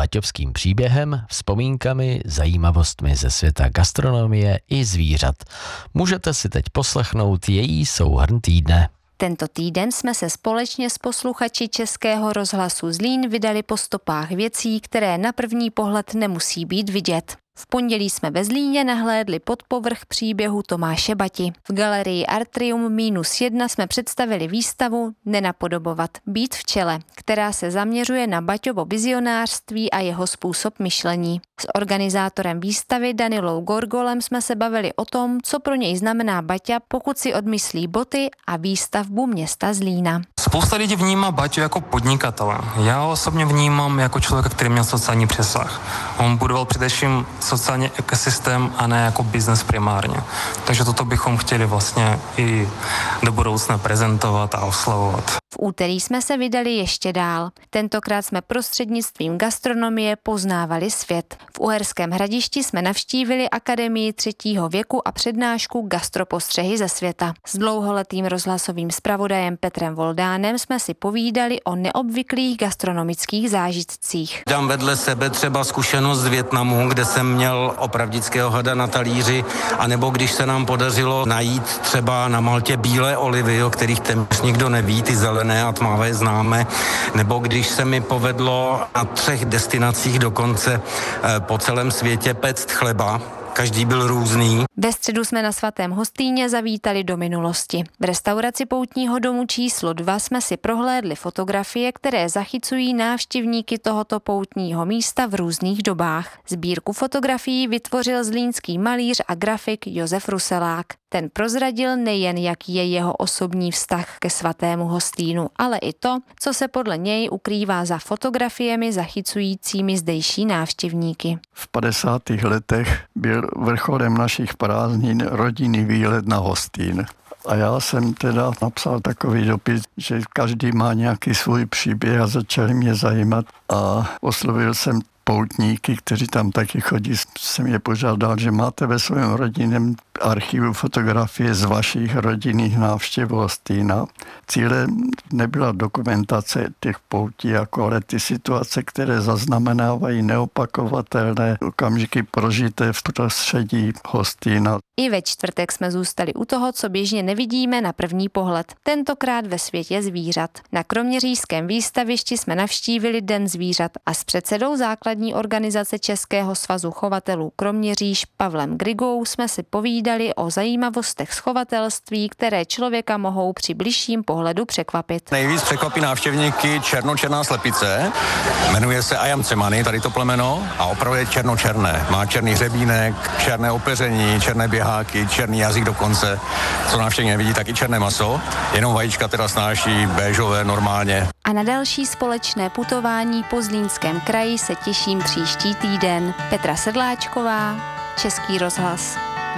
baťovským příběhem, vzpomínkami, zajímavostmi ze světa gastronomie i zvířat. Můžete si teď poslechnout její souhrn týdne. Tento týden jsme se společně s posluchači Českého rozhlasu Zlín vydali po stopách věcí, které na první pohled nemusí být vidět. V pondělí jsme ve Zlíně nahlédli pod povrch příběhu Tomáše Bati. V galerii Artrium -1 jsme představili výstavu Nenapodobovat, být v čele, která se zaměřuje na Baťovo vizionářství a jeho způsob myšlení. S organizátorem výstavy Danilou Gorgolem jsme se bavili o tom, co pro něj znamená Baťa, pokud si odmyslí boty a výstavbu města Zlína. Spousta lidí vnímá Baťu jako podnikatele. Já osobně vnímám jako člověka, který měl sociální přesah. On budoval především sociální ekosystém a ne jako biznes primárně. Takže toto bychom chtěli vlastně i do budoucna prezentovat a oslavovat. V úterý jsme se vydali ještě dál. Tentokrát jsme prostřednictvím gastronomie poznávali svět. V Uherském Hradišti jsme navštívili Akademii 3. věku a přednášku Gastropostřehy ze světa. S dlouholetým rozhlasovým zpravodajem Petrem Voldánem jsme si povídali o neobvyklých gastronomických zážitcích. Dám vedle sebe třeba zkušenost z Vietnamu, kde jsem měl opravdického hada na talíři, anebo když se nám podařilo najít třeba na Maltě bílé olivy, o kterých téměř nikdo neví, ty zelené a tmavé známe, nebo když se mi povedlo na 3 destinacích dokonce po celém světě péct chleba. Každý byl různý. Ve středu jsme na Svatém Hostýně zavítali do minulosti. V restauraci Poutního domu číslo 2 jsme si prohlédli fotografie, které zachycují návštěvníky tohoto poutního místa v různých dobách. Sbírku fotografií vytvořil zlínský malíř a grafik Josef Ruselák. Ten prozradil nejen, jaký je jeho osobní vztah ke Svatému Hostýnu, ale i to, co se podle něj ukrývá za fotografiemi zachycujícími zdejší návštěvníky. V 50. letech byl vrcholem našich prázdnin rodinný výlet na Hostýn. A já jsem teda napsal takový dopis, že každý má nějaký svůj příběh a začali mě zajímat a oslovil jsem poutníky, kteří tam taky chodí, jsem je požádal, že máte ve svém rodinném archivu fotografie z vašich rodinných návštěv Hostýna. Cílem nebyla dokumentace těch poutí, jako ale ty situace, které zaznamenávají neopakovatelné okamžiky prožité v prostředí Hostýna. I ve čtvrtek jsme zůstali u toho, co běžně nevidíme na první pohled. Tentokrát ve světě zvířat. Na kroměřížském výstavišti jsme navštívili Den zvířat a s předsedou základní organizace Českého svazu chovatelů Kroměříž Pavlem Grigou jsme si povídali o zajímavostech z chovatelství, které člověka mohou při bližším pohledu překvapit. Nejvíc překvapí návštěvníky černočerná slepice. Jmenuje se Ayam cemani, tady to plemeno, a opravdu je černočerné. Má černý hřebínek, černé opeření, černé běháky, černý jazyk dokonce. Co návštěvník nevidí, tak i černé maso. Jenom vajíčka teda snáší béžové normálně. A na další společné putování po Zlínském kraji se těším příští týden. Petra Sedláčková, Český rozhlas.